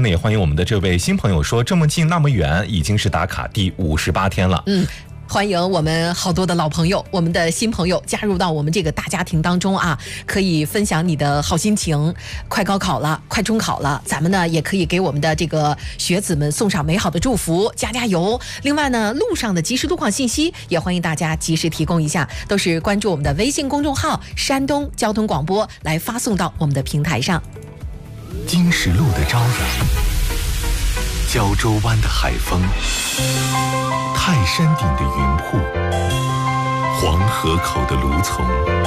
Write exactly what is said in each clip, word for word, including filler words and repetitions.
呢，也欢迎我们的这位新朋友说，这么近那么远，已经是打卡第五十八天了。 嗯。欢迎我们好多的老朋友，我们的新朋友加入到我们这个大家庭当中啊，可以分享你的好心情。快高考了，快中考了，咱们呢也可以给我们的这个学子们送上美好的祝福，加加油。另外呢，路上的即时路况信息也欢迎大家及时提供一下，都是关注我们的微信公众号山东交通广播来发送到我们的平台上。 经石路的朝阳，胶州湾的海风，泰山顶的云瀑，黄河口的芦丛，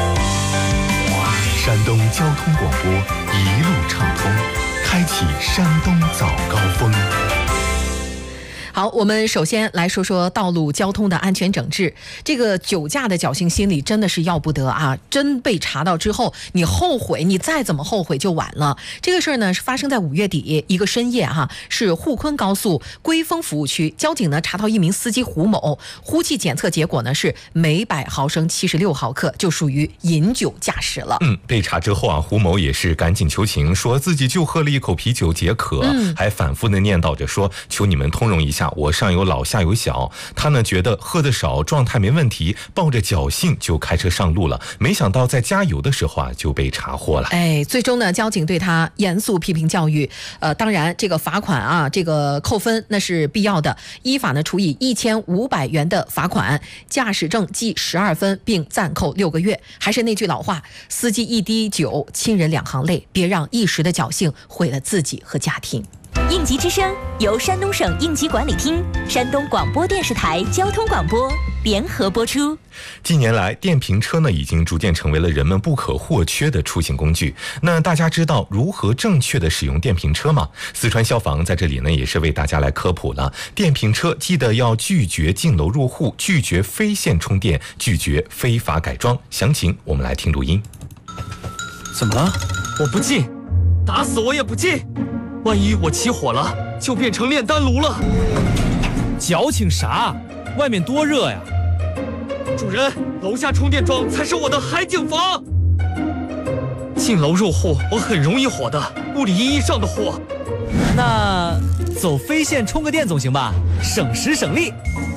山东交通广播一路畅通，开启山东早高峰。 好，我们首先来说说道路交通的安全整治。这个酒驾的侥幸心理真的是要不得啊！真被查到之后，你后悔，你再怎么后悔就晚了。这个事儿呢是发生在五月底一个深夜哈、啊，是沪昆高速归丰服务区，交警呢查到一名司机胡某，呼气检测结果呢是每百毫升七十六毫克，就属于饮酒驾驶了。 嗯，被查之后啊，胡某也是赶紧求情，说自己就喝了一口啤酒解渴，嗯、还反复的念叨着说：“求你们通融一下。”我上有老下有小，他呢觉得喝得少，状态没问题，抱着侥幸就开车上路了。没想到在加油的时候啊就被查获了。 哎，最终呢，交警对他严肃批评教育。呃，当然这个罚款啊，这个扣分那是必要的，依法呢处以一千五百元的罚款，驾驶证记十二分，并暂扣六个月。还是那句老话，司机一滴酒，亲人两行泪，别让一时的侥幸毁了自己和家庭。 应急之声由山东省应急管理厅、山东广播电视台交通广播联合播出。 近年来，电瓶车呢已经逐渐成为了人们不可或缺的出行工具。那大家知道如何正确的使用电瓶车吗？四川消防在这里呢也是为大家来科普了。电瓶车记得要拒绝进楼入户，拒绝非线充电，拒绝非法改装。详情我们来听录音。 怎么了？我不进，打死我也不进。万一我起火了，就变成炼丹炉了。 矫情啥？外面多热呀！ 主人，楼下充电桩才是我的海景房。进楼入户我很容易火的，物理意义上的火。 那走飞线充个电总行吧，省时省力。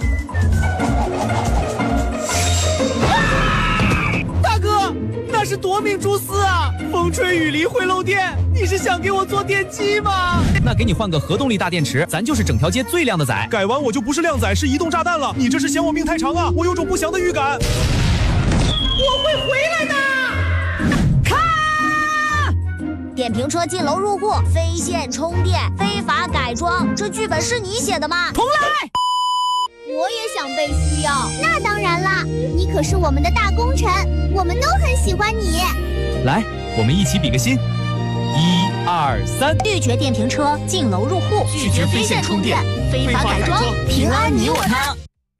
大哥，那是夺命蛛丝啊！风吹雨淋会漏电，你是想给我做电机吗？那给你换个核动力大电池，咱就是整条街最靓的仔。 改完我就不是靓仔，是移动炸弹了。你这是嫌我命太长啊！我有种不祥的预感。 我会回来的。 咔！电瓶车进楼入户，非线充电，非法改装，这剧本是你写的吗？ 重来。 我也想被需要。 那当然了，你可是我们的大功臣，我们都很喜欢你。 来，我们一起比个心。一二三， 拒绝电瓶车进楼入户， 拒绝非线充电， 非法改装，平安你我他。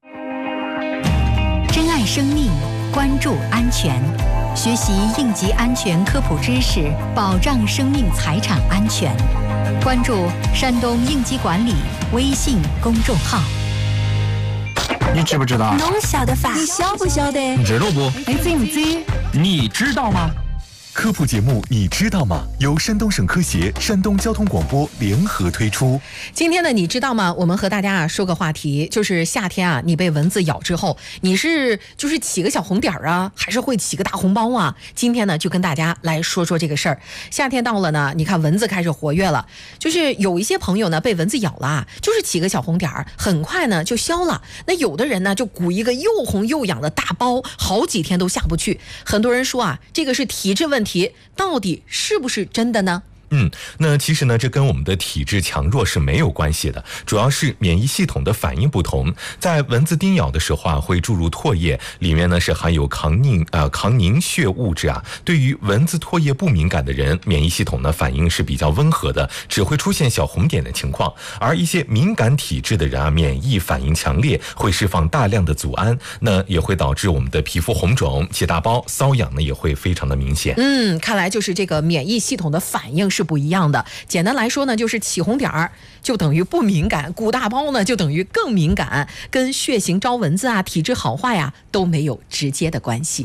珍爱生命，关注安全，学习应急安全科普知识，保障生命财产安全。关注山东应急管理微信公众号。 你知不知道？ 侬晓得法？ 你晓不晓得？你知道不？ 你知唔知？ 你知道吗？ 科普节目你知道吗？由山东省科协、山东交通广播联合推出。 今天呢，你知道吗？我们和大家啊说个话题，就是夏天啊，你被蚊子咬之后，你是就是起个小红点儿啊，还是会起个大红包啊？今天呢，就跟大家来说说这个事儿。夏天到了呢，你看蚊子开始活跃了，就是有一些朋友呢被蚊子咬了，就是起个小红点儿，很快呢就消了。那有的人呢就鼓一个又红又痒的大包，好几天都下不去。很多人说啊，这个是体质问题。问题到底是不是真的呢？ 嗯，那其实呢，这跟我们的体质强弱是没有关系的，主要是免疫系统的反应不同。在蚊子叮咬的时候啊，会注入唾液，里面呢是含有抗凝呃抗凝血物质啊。对于蚊子唾液不敏感的人，免疫系统呢反应是比较温和的，只会出现小红点的情况。而一些敏感体质的人啊，免疫反应强烈，会释放大量的组胺，那也会导致我们的皮肤红肿、起大包、瘙痒呢，也会非常的明显。 嗯，看来就是这个免疫系统的反应是不一样的。简单来说呢，就是起红点儿就等于不敏感，鼓大包呢就等于更敏感，跟血型招蚊子啊、体质好坏呀、啊、都没有直接的关系。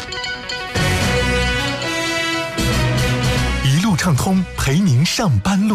一路畅通，陪您上班路。